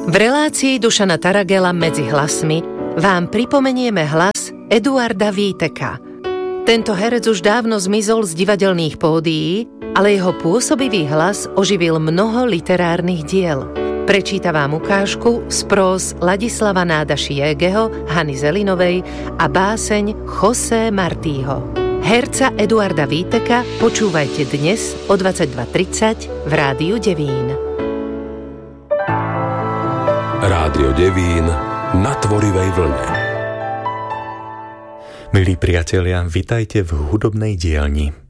V relácii Dušana Taragela Medzi hlasmi vám pripomenieme hlas Eduarda Víteka. Tento herec už dávno zmizol z divadelných pódií, ale jeho pôsobivý hlas oživil mnoho literárnych diel. Prečíta vám ukážku z próz Ladislava Nádaši-Jégeho, Hany Zelinovej a báseň José Martího. Herca Eduarda Víteka počúvajte dnes o 22:30 v Rádiu Devín. Rádio Devín na tvorivej vlne. Milí priatelia, vitajte v hudobnej dielni.